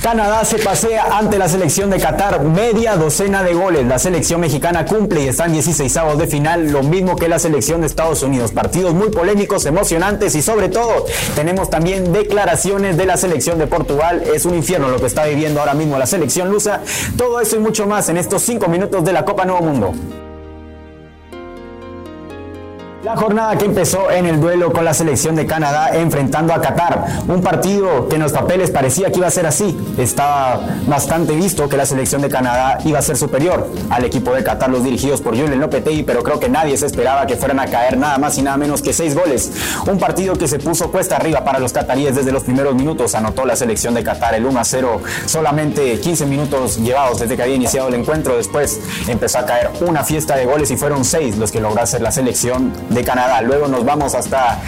Canadá se pasea ante la selección de Qatar, media docena de goles. La selección mexicana cumple y está en 16avos de final, lo mismo que la selección de Estados Unidos. Partidos muy polémicos, emocionantes y sobre todo tenemos también declaraciones de la selección de Portugal. Es un infierno lo que está viviendo ahora mismo la selección lusa. Todo eso y mucho más en estos 5 minutos de la Copa Nuevo Mundo. La jornada que empezó en el duelo con la selección de Canadá enfrentando a Qatar, un partido que en los papeles parecía que iba a ser así. Estaba bastante visto que la selección de Canadá iba a ser superior al equipo de Qatar, los dirigidos por Julen Lopetegui, pero creo que nadie se esperaba que fueran a caer nada más y nada menos que 6 goles. Un partido que se puso cuesta arriba para los cataríes desde los primeros minutos. Anotó la selección de Qatar el 1-0, solamente 15 minutos llevados desde que había iniciado el encuentro. Después empezó a caer una fiesta de goles y fueron 6 los que logró hacer la selección de Canadá. Luego nos vamos hasta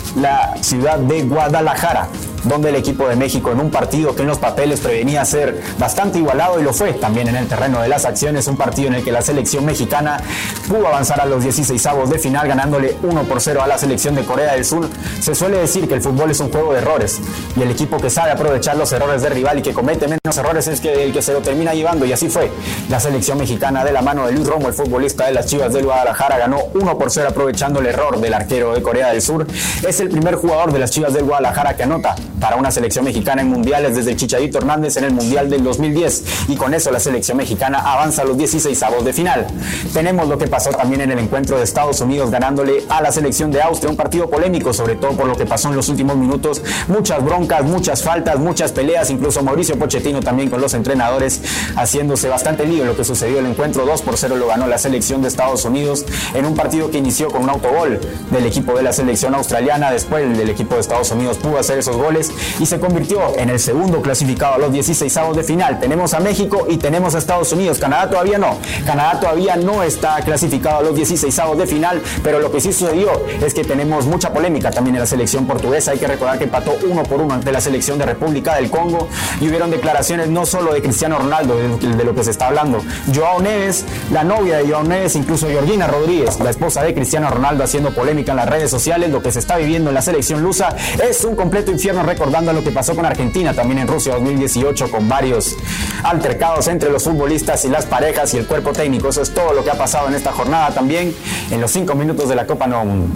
la ciudad de Guadalajara, donde el equipo de México, en un partido que en los papeles prevenía ser bastante igualado, y lo fue también en el terreno de las acciones, un partido en el que la selección mexicana pudo avanzar a los 16avos de final ganándole 1-0 a la selección de Corea del Sur. Se suele decir que el fútbol es un juego de errores y el equipo que sabe aprovechar los errores del rival y que comete menos errores es el que se lo termina llevando, y así fue. La selección mexicana de la mano de Luis Romo, el futbolista de las Chivas del Guadalajara, ganó 1-0 aprovechando el error del arquero de Corea del Sur. Es el primer jugador de las Chivas del Guadalajara que anota para una selección mexicana en mundiales desde el Chicharito Hernández en el Mundial del 2010, y con eso la selección mexicana avanza a los 16avos de final. Tenemos lo que pasó también en el encuentro de Estados Unidos ganándole a la selección de Austria, un partido polémico sobre todo por lo que pasó en los últimos minutos, muchas broncas, muchas faltas, muchas peleas, incluso Mauricio Pochettino también con los entrenadores haciéndose bastante lío en lo que sucedió el encuentro. 2-0 lo ganó la selección de Estados Unidos en un partido que inició con un autogol del equipo de la selección australiana. Después el equipo de Estados Unidos pudo hacer esos goles y se convirtió en el segundo clasificado a los 16avos de final. Tenemos a México y tenemos a Estados Unidos. Canadá todavía no. Canadá todavía no está clasificado a los 16avos de final, pero lo que sí sucedió es que tenemos mucha polémica también en la selección portuguesa. Hay que recordar que empató 1-1 ante la selección de República del Congo, y hubieron declaraciones no solo de Cristiano Ronaldo, de lo que se está hablando. Joao Neves, la novia de Joao Neves, incluso Georgina Rodríguez, la esposa de Cristiano Ronaldo, haciendo polémica en las redes sociales. Lo que se está viviendo en la selección lusa es un completo infierno, recordando lo que pasó con Argentina también en Rusia 2018, con varios altercados entre los futbolistas y las parejas y el cuerpo técnico. Eso es todo lo que ha pasado en esta jornada también en los 5 minutos de la Copa Nuevo Mundo.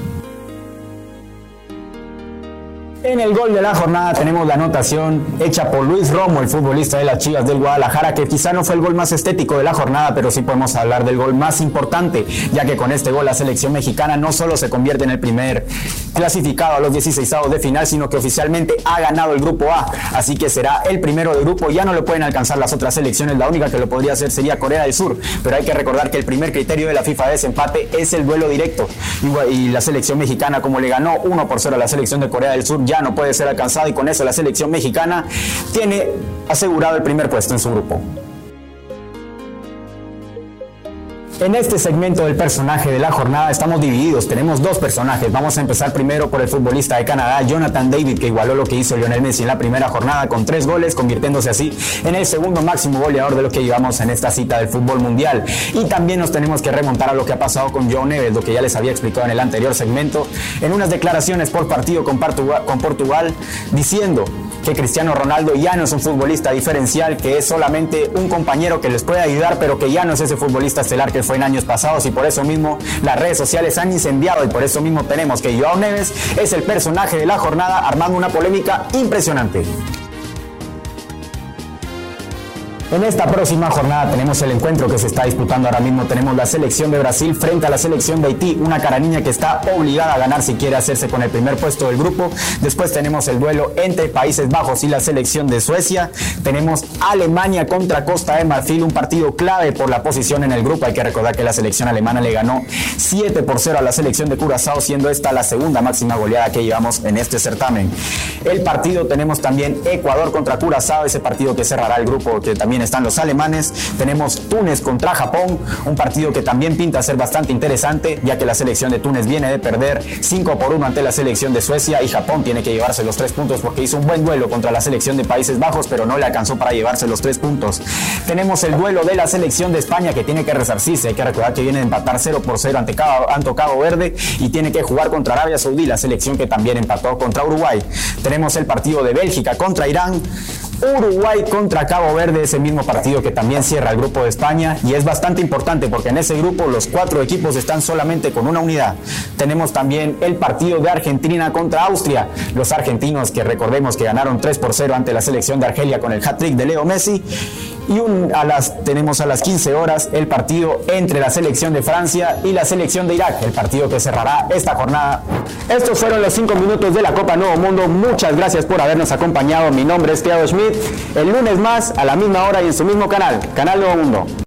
En el gol de la jornada tenemos la anotación hecha por Luis Romo, el futbolista de las Chivas del Guadalajara, que quizá no fue el gol más estético de la jornada, pero sí podemos hablar del gol más importante, ya que con este gol la selección mexicana no solo se convierte en el primer clasificado a los 16avos de final, sino que oficialmente ha ganado el grupo A, así que será el primero del grupo. Ya no lo pueden alcanzar las otras selecciones, la única que lo podría hacer sería Corea del Sur, pero hay que recordar que el primer criterio de la FIFA de desempate es el duelo directo, y la selección mexicana, como le ganó 1-0 a la selección de Corea del Sur, ya no puede ser alcanzada, y con eso la selección mexicana tiene asegurado el primer puesto en su grupo. En este segmento del personaje de la jornada estamos divididos, tenemos 2 personajes. Vamos a empezar primero por el futbolista de Canadá, Jonathan David, que igualó lo que hizo Lionel Messi en la primera jornada con 3 goles, convirtiéndose así en el segundo máximo goleador de lo que llevamos en esta cita del fútbol mundial. Y también nos tenemos que remontar a lo que ha pasado con Joao Neves, lo que ya les había explicado en el anterior segmento, en unas declaraciones por partido con Portugal, diciendo que Cristiano Ronaldo ya no es un futbolista diferencial, que es solamente un compañero que les puede ayudar, pero que ya no es ese futbolista estelar que fue en años pasados, y por eso mismo las redes sociales han incendiado, y por eso mismo tenemos que Joao Neves es el personaje de la jornada, armando una polémica impresionante. En esta próxima jornada tenemos el encuentro que se está disputando ahora mismo. Tenemos la selección de Brasil frente a la selección de Haití, una caraniña que está obligada a ganar si quiere hacerse con el primer puesto del grupo. Después tenemos el duelo entre Países Bajos y la selección de Suecia. Tenemos Alemania contra Costa de Marfil, un partido clave por la posición en el grupo. Hay que recordar que la selección alemana le ganó 7-0 a la selección de Curazao, siendo esta la segunda máxima goleada que llevamos en este certamen. El partido tenemos también Ecuador contra Curazao, ese partido que cerrará el grupo, que también están los alemanes. Tenemos Túnez contra Japón, un partido que también pinta ser bastante interesante, ya que la selección de Túnez viene de perder 5-1 ante la selección de Suecia, y Japón tiene que llevarse los 3 puntos porque hizo un buen duelo contra la selección de Países Bajos, pero no le alcanzó para llevarse los 3 puntos. Tenemos el duelo de la selección de España, que tiene que resarcirse. Hay que recordar que viene de empatar 0-0 ante Cabo Verde, y tiene que jugar contra Arabia Saudí, la selección que también empató contra Uruguay. Tenemos el partido de Bélgica contra Irán, Uruguay contra Cabo Verde, ese mismo partido que también cierra el grupo de España, y es bastante importante porque en ese grupo los 4 equipos están solamente con una unidad. Tenemos también el partido de Argentina contra Austria, los argentinos que recordemos que ganaron 3-0 ante la selección de Argelia con el hat-trick de Leo Messi. Y tenemos a las 15 horas el partido entre la selección de Francia y la selección de Irak, el partido que cerrará esta jornada. Estos fueron los 5 minutos de la Copa Nuevo Mundo. Muchas gracias por habernos acompañado. Mi nombre es Thiago Schmidt. El lunes más, a la misma hora y en su mismo canal, Canal Nuevo Mundo.